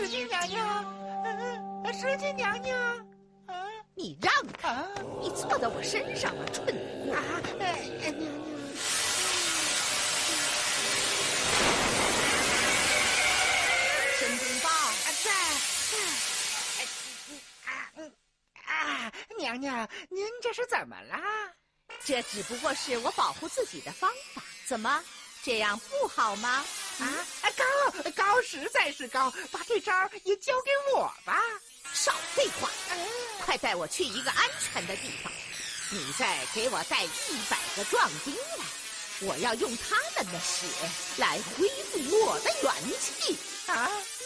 石矶娘娘，石矶娘娘， 你让开！你坐到我身上了，蠢货！ 娘娘。 申公豹， 娘娘，您这是怎么了？ 这只不过是我保护自己的方法，怎么这样不好吗？ 高实在是高，把这招也交给我吧。 少废话，快带我去一个安全的地方。你再给我带100个壮丁来，我要用他们的血来恢复我的元气。